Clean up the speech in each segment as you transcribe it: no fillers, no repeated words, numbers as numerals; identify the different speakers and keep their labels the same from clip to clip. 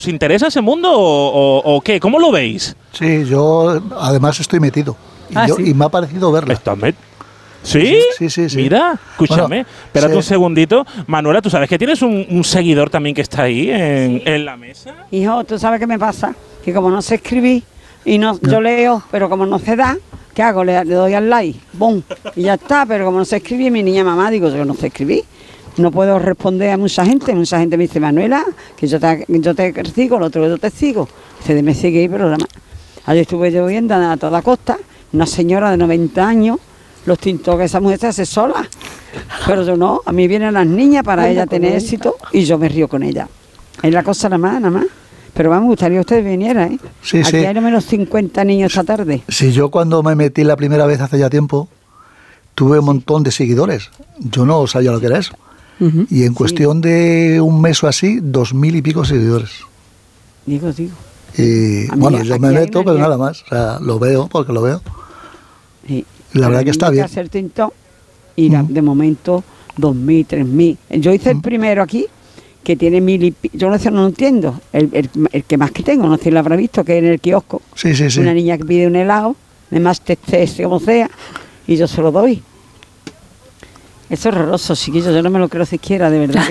Speaker 1: ¿Os interesa ese mundo o qué? ¿Cómo lo veis?
Speaker 2: Sí, yo además estoy metido. Y me ha parecido verla.
Speaker 1: ¿Sí?
Speaker 2: Sí.
Speaker 1: Mira, escúchame,
Speaker 2: Bueno,
Speaker 1: espérate un segundito. Manuela, ¿tú sabes que tienes un seguidor también que está ahí en la mesa?
Speaker 3: Hijo, ¿tú sabes qué me pasa? Que como no sé escribir, yo leo, pero como no se da, ¿qué hago? Le doy al like, ¡bum! Y ya está, pero como no sé escribir, mi niña mamá, digo, yo no sé escribir. No puedo responder a mucha gente me dice, Manuela, que yo te sigo, el otro yo te sigo. Dice, me sigue el programa. Ayer estuve yo viendo a toda costa, una señora de 90 años, los tintos que esa mujer se hace sola. Pero yo no, a mí vienen las niñas para ella tener éxito y yo me río con ella. Es la cosa nada más. Pero me gustaría que usted viniera, ¿eh?
Speaker 2: Sí,
Speaker 3: aquí hay no menos 50 niños esta tarde.
Speaker 2: Sí, yo cuando me metí la primera vez hace ya tiempo, tuve un montón de seguidores. Yo no sabía lo que era eso. Y en cuestión de un mes o así, 2000 y pico seguidores.
Speaker 3: Digo.
Speaker 2: Y bueno, yo me meto, pero nada más. O sea, lo veo porque lo veo.
Speaker 3: Sí.
Speaker 2: Y la verdad que está bien.
Speaker 3: Hacer tintón y de momento 2000, 3000. Yo hice el primero aquí, que tiene 1000 y pico. Yo no entiendo. El que más que tengo, no sé si lo habrá visto, que es en el kiosco.
Speaker 2: Sí.
Speaker 3: Una niña que pide un helado, además como sea, y yo se lo doy. Es horroroso, chiquillos, yo no me lo creo siquiera, de verdad.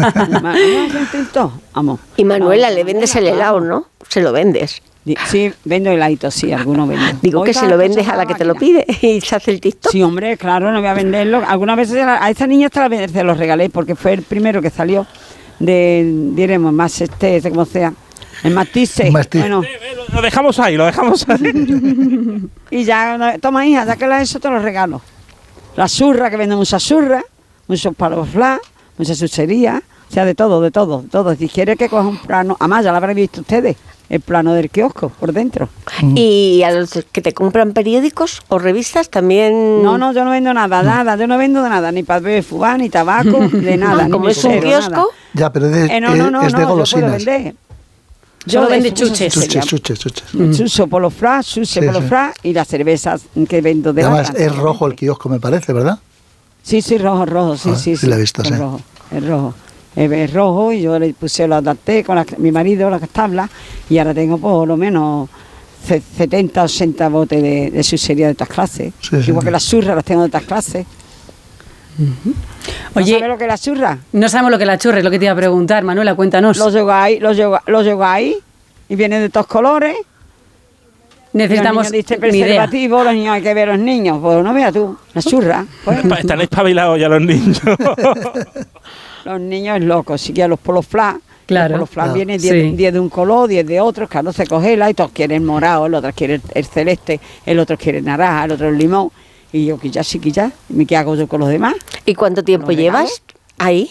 Speaker 3: Vamos.
Speaker 4: Y Manuela, le vendes el helado, ¿no? Se lo vendes.
Speaker 3: Sí, vendo heladitos, sí, algunos vendo.
Speaker 4: Digo que se lo vendes a la que te lo pide y se hace el TikTok.
Speaker 3: Sí, hombre, claro, no voy a venderlo. Algunas veces a esa niña se lo regalé porque fue el primero que salió diremos, más como sea. El matice. Bueno.
Speaker 1: Lo dejamos ahí.
Speaker 3: Y ya, toma hija, ya que lo has hecho te lo regalo. La zurra, que vende mucha zurra, muchos palos flash, mucha chuchería, o sea, de todo. Si quiere que coja un plano, además ya lo habrán visto ustedes, el plano del kiosco por dentro.
Speaker 4: ¿Y a los que te compran periódicos o revistas también?
Speaker 3: No, yo no vendo nada, yo no vendo de nada, ni papel de fubá, ni tabaco, de nada.
Speaker 4: ¿Como es un kiosco?
Speaker 3: Nada.
Speaker 2: Ya, pero es de golosinas.
Speaker 3: Yo puedo vender.
Speaker 4: Solo vende chuches.
Speaker 3: Chucho por los flash, y las cervezas que vendo de
Speaker 2: además es rojo el kiosco, me parece, ¿verdad?
Speaker 3: Sí, rojo, sí.
Speaker 2: Sí, la he visto,
Speaker 3: es rojo. Es rojo y yo le puse, lo adapté con mi marido, las tablas, y ahora tengo por lo menos 70, 80 botes de chuchería de estas clases. Igual que las churras las tengo de estas clases.
Speaker 5: Oye,
Speaker 3: ¿No sabes lo que es la churra?
Speaker 5: No sabemos lo que es la churra, es lo que te iba a preguntar, Manuela, cuéntanos.
Speaker 3: Los lleváis y vienen de todos colores.
Speaker 5: Necesitamos
Speaker 3: los niños preservativo, los niños hay que ver a los niños. Pues no veas tú, la churra. Pues.
Speaker 1: Están espabilados ya los niños.
Speaker 3: Los niños es locos, si quieres los polos flash.
Speaker 5: Claro.
Speaker 3: Los polos flash vienen 10 de un color, 10 de otros, cada uno se congela y todos quieren morado, el otro quiere el celeste, el otro quiere el naranja, el otro el limón. Y yo, quizás, ¿qué hago yo con los demás?
Speaker 4: ¿Y cuánto tiempo llevas ahí?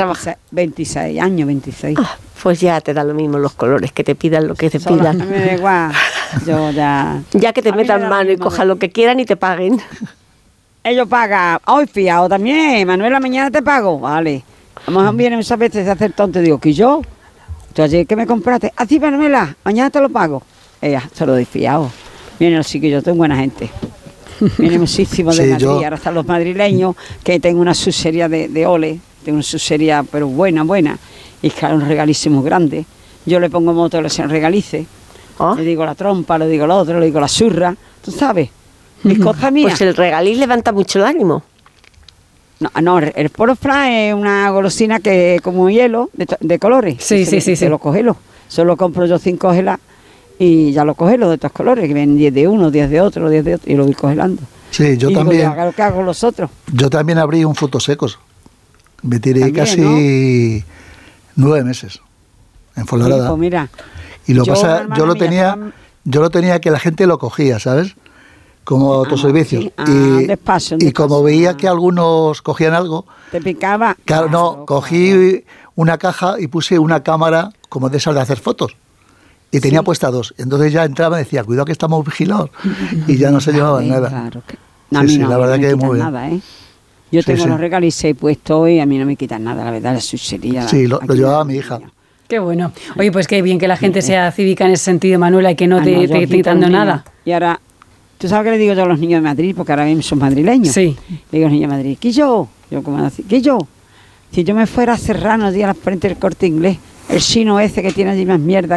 Speaker 3: 26 años, 26.
Speaker 4: Pues ya te da lo mismo los colores, que te pidan lo que te pidan.
Speaker 3: Me da igual, yo ya...
Speaker 4: Ya que te metan mano y cojan lo que quieran y te paguen.
Speaker 3: Ellos pagan, hoy fiado también, Manuela, mañana te pago, vale. A lo mejor vienen muchas veces a hacer tonto y digo, ¿que yo? ¿Tú ayer que me compraste? Así, Manuela, mañana te lo pago. Ella, se lo doy fiado. Vienen los chiquillos, tengo buena gente. Viene muchísimo de Madrid, ahora están los madrileños, que tengo una sucería de ole, tengo una sucería pero buena, y claro, un regalísimo grande. Yo le pongo moto, le regalice, le digo la trompa, le digo lo otro, le digo la surra, tú sabes, mis cosas mías.
Speaker 4: Pues el regaliz levanta mucho el ánimo.
Speaker 3: No, el polo flash es una golosina que como hielo, de colores.
Speaker 5: Sí.
Speaker 3: Se lo congelo, solo compro yo 5 gelas. Y ya lo congelo de estos colores, que vienen 10 de uno, 10 de otro, y lo voy congelando.
Speaker 2: Sí, yo también.
Speaker 3: Digo, ¿qué hago los otros?
Speaker 2: Yo también abrí un frutos secos. Me tiré también, casi 9 meses en Fuenlabrada.
Speaker 3: Pues mira,
Speaker 2: y lo pasa, yo lo tenía que la gente lo cogía, ¿sabes? Como autoservicios.
Speaker 3: Sí. Despacio.
Speaker 2: Como veía que algunos cogían algo...
Speaker 3: ¿Te picaba?
Speaker 2: Claro, cogí una caja y puse una cámara como de esas de hacer fotos. Y tenía puesta 2. Entonces ya entraba y decía, cuidado que estamos vigilados. Y ya no se llevaban nada.
Speaker 3: Claro que... la verdad que muy bien. Nada, ¿eh? Yo tengo los regalices puestos y a mí no me quitan nada, la verdad, la chuchería.
Speaker 2: Sí, lo llevaba mi hija.
Speaker 5: Qué bueno. Oye, pues qué bien que la gente sea cívica en ese sentido, Manuela, y que no te esté quitando nada.
Speaker 3: Y ahora, ¿tú sabes qué le digo yo a los niños de Madrid? Porque ahora mismo son madrileños.
Speaker 5: Sí.
Speaker 3: Le digo a los niños de Madrid, ¿qué yo? Yo como así, ¿qué yo? Si yo me fuera a Serrano, día a la frente del Corte Inglés, el chino ese que tiene allí más mierda